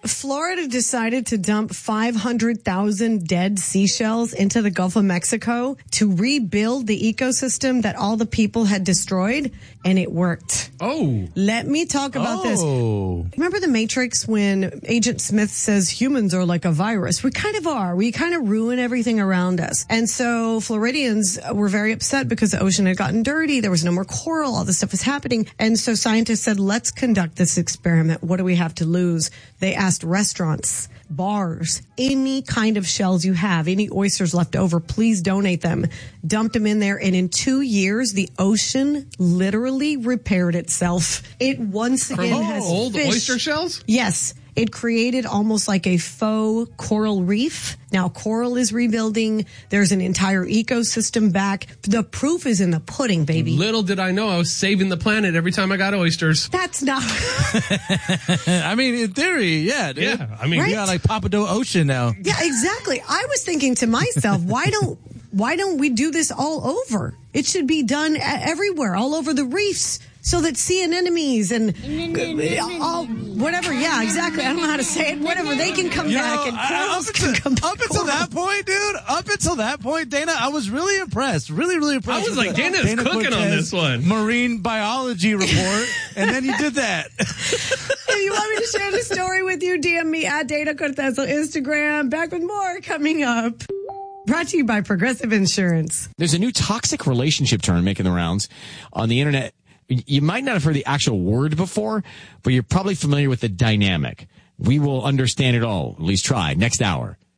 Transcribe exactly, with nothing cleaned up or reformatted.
Florida decided to dump five hundred thousand dead seashells into the Gulf of Mexico to rebuild the ecosystem that all the people had destroyed, and it worked. Oh. Let me talk about Oh. this. Remember The Matrix when Agent Smith says humans are like a virus? We kind of are. We kind of ruin everything around us. And so Floridians were very upset because the ocean had gotten dirty. There was no more coral. All this stuff was happening. And so scientists said, let's conduct this experiment. What do we have to lose? They asked restaurants, bars, any kind of shells you have, any oysters left over, please donate them. Dumped them in there. And in two years, the ocean literally repaired itself. It once again From has old fish. oyster shells? Yes. It created almost like a faux coral reef. Now coral is rebuilding. There's an entire ecosystem back. The proof is in the pudding, baby. Little did I know I was saving the planet every time I got oysters. That's not. I mean, in theory, yeah, dude. Yeah, I mean, Right? You got like Papado Ocean now. Yeah, exactly. I was thinking to myself, why don't why don't we do this all over? It should be done a- everywhere, all over the reefs, so that sea anemones and uh, all whatever. Yeah, exactly. I don't know how to say it. Whatever, they can come You back know, and I- corals up can until, come back. up until that point, dude, up until that point, Dana, I was really impressed. Really, really impressed. I was with like, the Dana's Dana cooking on Cortez this one. Marine biology report, and then you did that. If you want me to share the story with you, D M me at Dana Cortez on Instagram. Back with more coming up. Brought to you by Progressive Insurance. There's a new toxic relationship term making the rounds on the internet. You might not have heard the actual word before, but you're probably familiar with the dynamic. We will understand it all, at least try, next hour.